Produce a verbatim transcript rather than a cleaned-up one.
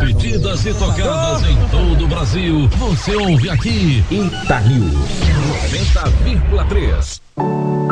pedidas e tocadas em todo o Brasil. Você ouve aqui Itanews noventa vírgula três.